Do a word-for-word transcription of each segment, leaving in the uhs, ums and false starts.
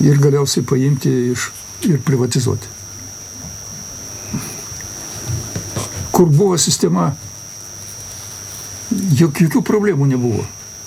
ir galiausiai paimti iš, ir privatizuoti. Kur buvo sistema, jok, jokių problemų nebuvo.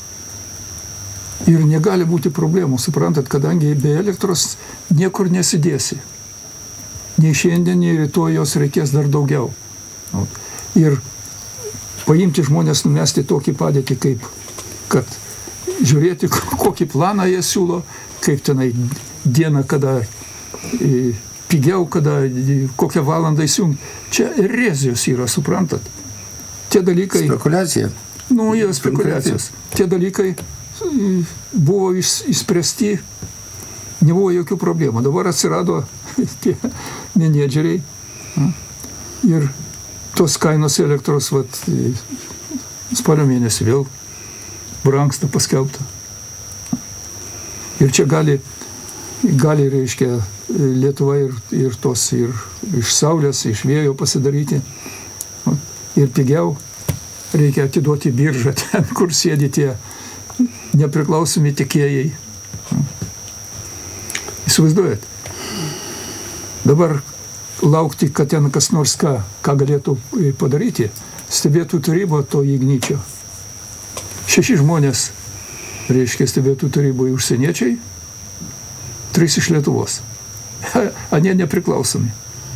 Ir negali būti problemų, suprantat, kadangi be elektros niekur nesidėsi. Nei šiandien, nei rytoj jos reikės dar daugiau. Ir paimti žmonės, numesti tokį padėtį, kaip, kad žiūrėti, kokį planą jie siūlo, kaip tenai dieną, kada e, pigiau, kada e, kokią valandą įsijungi. Čia erezijos yra, suprantat. Tie dalykai... Spekulacija. Nu, jie spekulacijos. Tie dalykai buvo išspręsti, nebuvo jokių problemų. Dabar atsirado tie menedžeriai ir tos kainos elektros vat, spalio mėnesį vėl brangsta paskelbta. Ir čia gali, gali reiškia, Lietuva ir, ir tos ir iš saulės, iš vėjo pasidaryti. Ir pigiau reikia atiduoti biržą ten, kur sėdi tie nepriklausomi tikėjai. Įsivaizduojat? Dabar laukti, kad ten kas nors ką, ką galėtų padaryti, stebėtų taryba to Igničio. Šeši žmonės, reiškia, stebėtų taryboje užsieniečiai, trys iš Lietuvos. Anie nepriklausomi.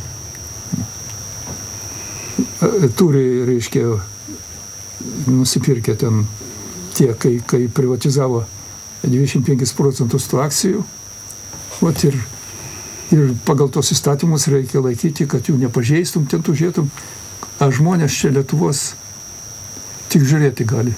Turi, reiškia, nusipirkę ten tie, kai, kai privatizavo dvidešimt penkis procentus tų akcijų. Vat ir, ir pagal tos įstatymus reikia laikyti, kad jų nepažeistum, ten tu žiūrėtum. A žmonės čia Lietuvos tik žiūrėti gali.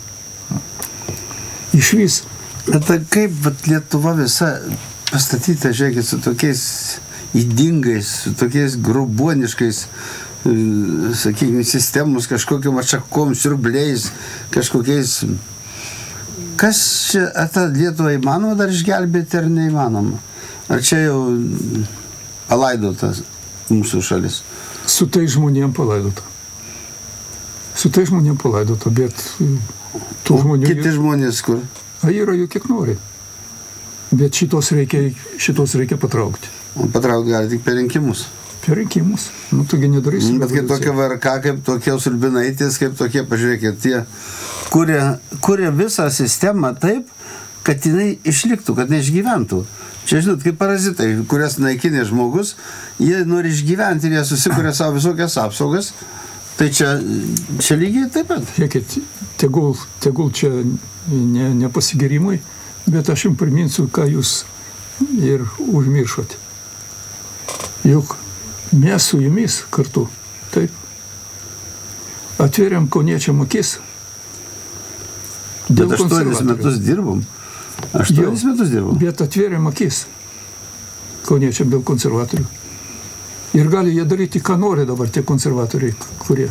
Iš vis. Bet kaip vat, Lietuva visa pastatyta, žiūrėkit, su tokiais įdingais, su tokiais grubuoniškais, sakykime, sistemus, kažkokiam atšakom, siurbliais, kažkokiais... Kas čia, ar tą Lietuvą įmanoma dar išgelbėti, ar neįmanoma? Ar čia jau palaidotas mūsų šalis? Su tai žmonėm palaidota. Su tai žmonėm palaidota, bet tų žmonių... Kiti žmonės kur? A, yra jų kiek nori. Bet šitos reikia, šitos reikia patraukti. O patraukti gali tik per rinkimus. Per rinkimus. Nu, togi nedarysim. Bet kaip tokia V R K, kaip tokie Ulbinaitės, kaip tokie, pažiūrėkit, tie, kurie, kurie visą sistemą taip, kad jinai išliktų, kad neišgyventų. Čia, žinot, kaip parazitai, kurias naikinė žmogus, jie nori išgyventi ir jie susikuria savo visokias apsaugas. Tai čia, čia lygiai taip pat. Žiūrėkit, tegul, tegul čia ne, ne pasigirimui, bet aš jums priminsiu, ką jūs ir užmiršot. Juk mes su jumis kartu, taip, atveriam kauniečiam akis. Bet aštuonis metus dirbom. Aštuonis metus dirbom. Bet atveriam akis kauniečiam dėl konservatorių. Ir gali jie daryti, ką nori dabar tie konservatoriai, kurie.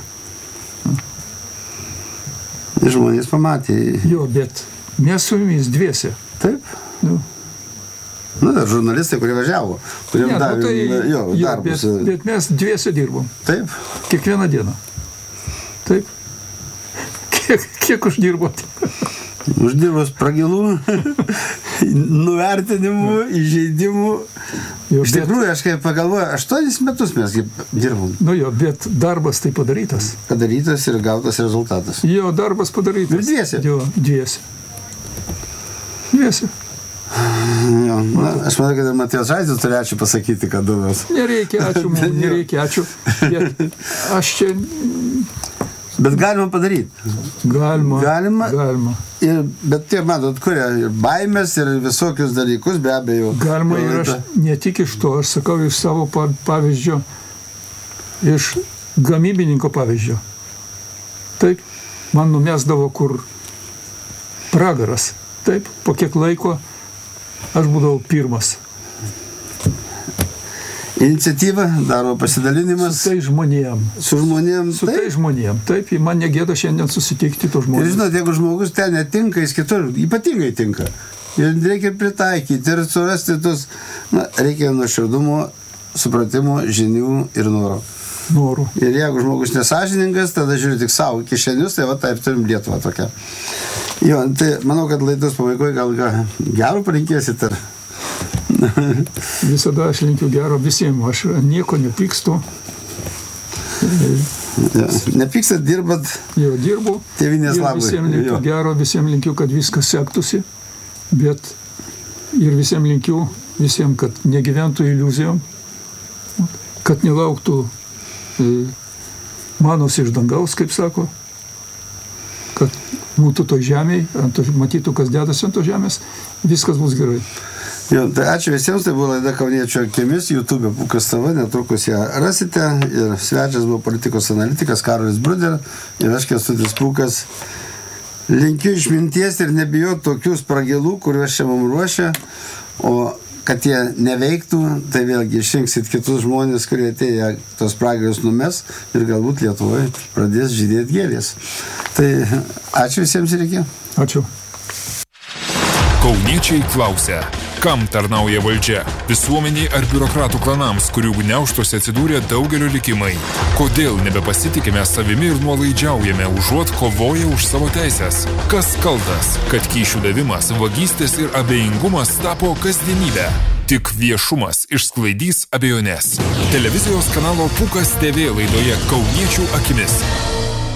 Žmonės pamatė. Jo, bet mes su jumis dviese. Taip. Nu. Nu, dar žurnalistai, kurie važiavo, kuriem ne, davė, nu, tai, jo, jo, darbus. Bet, bet mes dviese dirbom. Taip. Kiekvieną dieną. Taip. Kiek, kiek uždirbot? Uždirbos pragilų, nuvertinimų, įžeidimų. Jo, Iš tikrųjų, aš kaip pagalvoju, aštuonis metus mes dirbom. Nu jo, bet darbas tai padarytas. Padarytas ir gautas rezultatas. Jo, darbas padarytas. Ir dviese. Jo, dviese. Dviese. Jo, na, aš manau, kad ir Matijos Žaitis turi ačiū pasakyti, kad duos. Nereikia, ačiū, man nereikia, ačiū. Bet aš čia... Bet galima padaryti. Galima. Galima. Galima. Ir, bet tie, matot, kuria ir baimės, ir visokius dalykus, be abejo. Galima ir aš ne tik iš to, aš sakau iš savo pavyzdžio, iš gamybininko pavyzdžio. Taip, man numesdavo kur pragaras. Taip, po kiek laiko aš būdavau pirmas. Iniciatyva, daro pasidalinimas. Su tai žmonėm. Su žmonėm, Su taip. tai žmonėm. Taip, man negėda šiandien susitikti to žmonės. Ir žinot, jeigu žmogus ten netinka, jis kitur ypatingai tinka. Ir reikia pritaikyti ir surasti tos, na, reikia nuoširdumo, supratimo, žinių ir noro. Norų. Ir jeigu žmogus nesąžiningas, tada žiūri tik savo kišenius, tai va taip turim Lietuvą tokią. Jo, tai manau, kad laidos pabaigoje gal ką gero palinkėsit ar Visada aš linkiu gero visiems, aš nieko nepykstu. Ja. Nepykstat, dirbat. Jo, dirbu. Tėvynės labui. Visiems linkiu jo. Gero, visiems linkiu, kad viskas sektųsi, bet ir visiems linkiu, visiems, kad negyventų iliuzijom, kad nelauktų e, manos iš dangaus, kaip sako, kad būtų to žemėj, to, matytų, kas dedasi ant to žemės, viskas bus gerai. Jo, tai ačiū visiems, tai buvo laida Kauniečio akimis, YouTube Pūkas T V, netrukus ją rasite ir svečias buvo politikos analitikas Karolis Bruder ir aš Kęstutis Pūkas. Linkiu išminties ir nebijot tokių spragėlų, kuriuos čia mums ruošia, o kad jie neveiktų, tai vėlgi išrinksit kitus žmonės, kurie atėję tos spragėlius numes ir galbūt Lietuvoje pradės žydėti gėlės. Tai ačiū visiems ir iki. Ačiū. Kauniečiai klausia, kam tarnauja valdžia, visuomeniai ar biurokratų klanams, kurių gniaužtuose atsidūrė daugelio likimai. Kodėl nebepasitikime savimi ir nuolaidžiaujame, užuot kovoję už savo teisės? Kas kaltas, kad kyšių davimas, vagystės ir abejingumas tapo kasdienybę? Tik viešumas išsklaidys abejonės. Televizijos kanalo Pūkas T V laidoje Kauniečių akimis.